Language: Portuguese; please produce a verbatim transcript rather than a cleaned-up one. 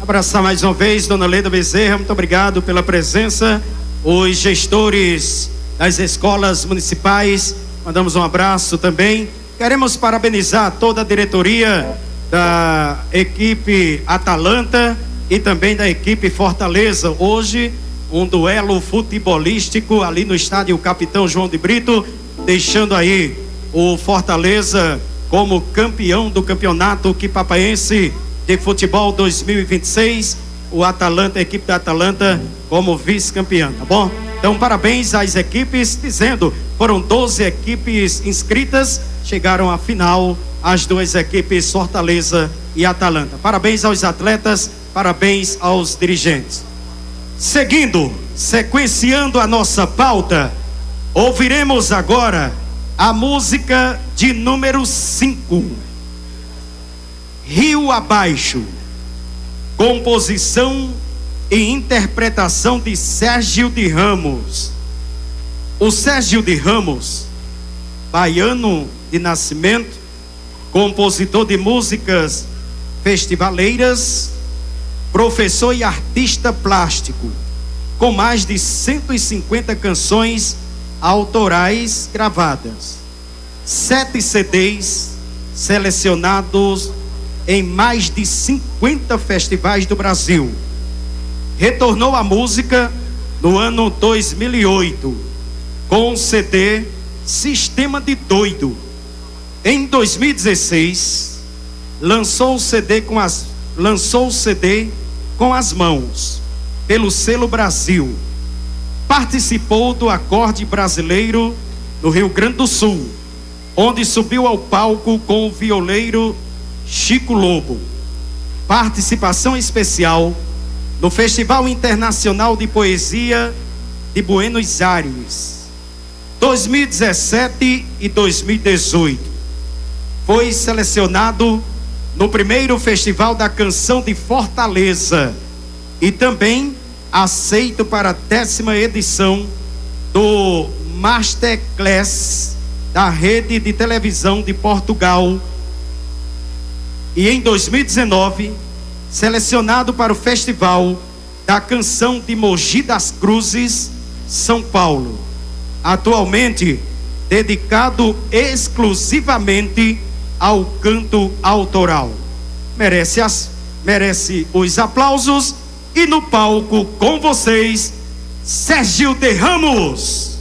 Abraçar mais uma vez Dona Leda Bezerra, muito obrigado pela presença. Os gestores das escolas municipais, mandamos um abraço também. Queremos parabenizar toda a diretoria da equipe Atalanta e também da equipe Fortaleza. Hoje, um duelo futebolístico ali no estádio Capitão João de Brito, deixando aí o Fortaleza como campeão do campeonato quipapaense de futebol dois mil e vinte e seis, o Atalanta, a equipe da Atalanta como vice-campeã, tá bom? Então parabéns às equipes, dizendo, foram doze equipes inscritas, chegaram à final as duas equipes Fortaleza e Atalanta. Parabéns aos atletas, parabéns aos dirigentes. Seguindo, sequenciando a nossa pauta, ouviremos agora a música de número cinco, Rio Abaixo, composição e interpretação de Sérgio de Ramos. O Sérgio de Ramos, baiano de nascimento, compositor de músicas festivaleiras, professor e artista plástico, com mais de cento e cinquenta canções autorais gravadas, sete C Ds selecionados em mais de cinquenta festivais do Brasil. Retornou à música no ano dois mil e oito com o C D Sistema de Doido. Em dois mil e dezesseis lançou o C D com as lançou o C D com as mãos pelo selo Brasil. Participou do Acorde Brasileiro no Rio Grande do Sul, onde subiu ao palco com o violeiro Chico Lobo. Participação especial no Festival Internacional de Poesia de Buenos Aires, dois mil e dezessete e dois mil e dezoito. Foi selecionado no primeiro Festival da Canção de Fortaleza e também aceito para a décima edição do Masterclass da Rede de Televisão de Portugal. E em dois mil e dezenove, selecionado para o Festival da Canção de Mogi das Cruzes, São Paulo. Atualmente, dedicado exclusivamente ao canto autoral. Merece, as, merece os aplausos. E no palco com vocês, Sérgio de Ramos.